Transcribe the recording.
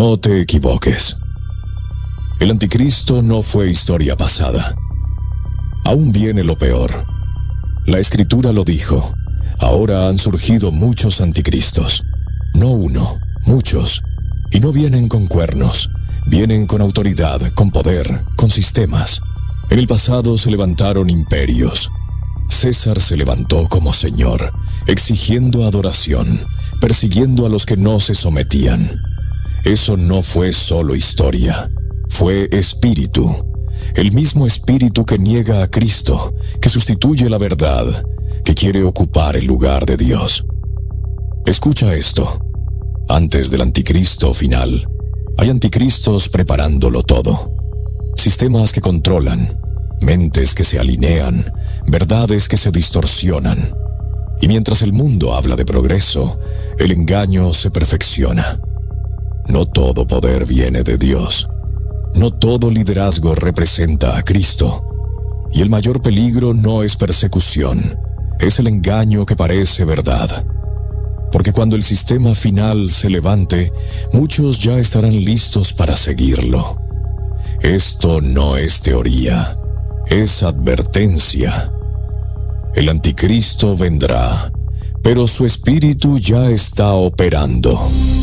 No te equivoques. El anticristo no fue historia pasada. Aún viene lo peor. La Escritura lo dijo. Ahora han surgido muchos anticristos. No uno, muchos. Y no vienen con cuernos. Vienen con autoridad, con poder, con sistemas. En el pasado se levantaron imperios. César se levantó como señor, exigiendo adoración, persiguiendo a los que no se sometían. Eso no fue solo historia, fue espíritu. El mismo espíritu que niega a Cristo, que sustituye la verdad, que quiere ocupar el lugar de Dios. Escucha esto. Antes del anticristo final, hay anticristos preparándolo todo. Sistemas que controlan, mentes que se alinean, verdades que se distorsionan. Y mientras el mundo habla de progreso, el engaño se perfecciona. No todo poder viene de Dios. No todo liderazgo representa a Cristo. Y el mayor peligro no es persecución, es el engaño que parece verdad. Porque cuando el sistema final se levante, muchos ya estarán listos para seguirlo. Esto no es teoría, es advertencia. El anticristo vendrá, pero su espíritu ya está operando.